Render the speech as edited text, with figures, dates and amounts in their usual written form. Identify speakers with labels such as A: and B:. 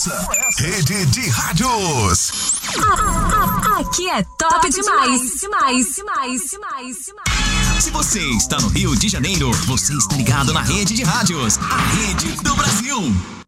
A: Rede de Rádios.
B: Aqui é top demais.
C: Se você está no Rio de Janeiro, você está ligado na Rede de Rádios, a rede do Brasil.